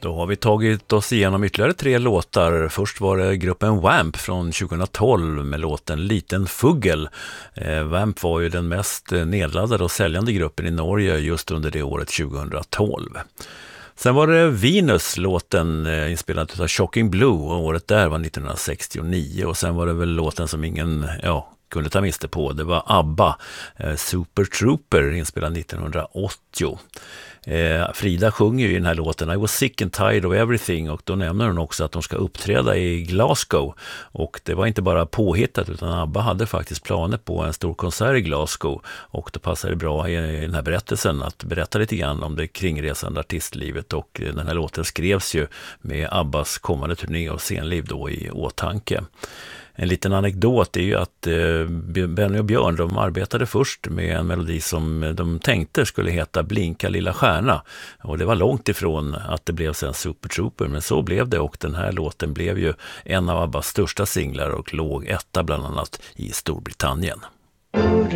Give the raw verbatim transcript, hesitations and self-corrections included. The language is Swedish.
Då har vi tagit oss igenom ytterligare tre låtar. Först var det gruppen Vamp från tjugohundratolv med låten Liten Fuggel. Eh, Vamp var ju den mest nedladdade och säljande gruppen i Norge just under det året tjugohundratolv. Sen var det Venus, låten eh, inspelad av Shocking Blue, och året där var nittonhundrasextionio. Och sen var det väl låten som ingen ja, kunde ta miste på. Det var ABBA, eh, Super Trooper, inspelad nittonhundraåttio. Eh, Frida sjunger ju i den här låten I was sick and tired of everything, och då nämner hon också att de ska uppträda i Glasgow, och det var inte bara påhittat utan ABBA hade faktiskt planer på en stor konsert i Glasgow, och då passade det bra i den här berättelsen att berätta lite grann om det kringresande artistlivet, och den här låten skrevs ju med ABBAs kommande turné och scenliv då i åtanke. En liten anekdot är ju att eh, Benny och Björn, de arbetade först med en melodi som de tänkte skulle heta Blinka lilla stjärna, och det var långt ifrån att det blev sen Super Trooper, men så blev det, och den här låten blev ju en av ABBAs största singlar och låg etta bland annat i Storbritannien.